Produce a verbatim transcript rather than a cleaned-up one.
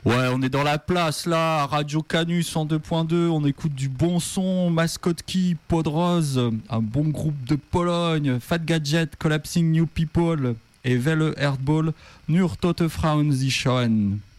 Ouais, on est dans la place là, Radio Canus en deux point deux, on écoute du bon son, Maskotki, Podrose, un bon groupe de Pologne, Fat Gadget, Collapsing New People et Welle Erdball, Nur Tote Frauen Sie schauen.